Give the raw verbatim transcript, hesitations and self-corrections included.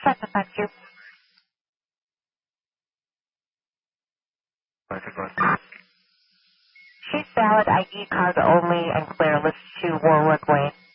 That's thank you. She's valid I D card only and clear. List to Warwick Way.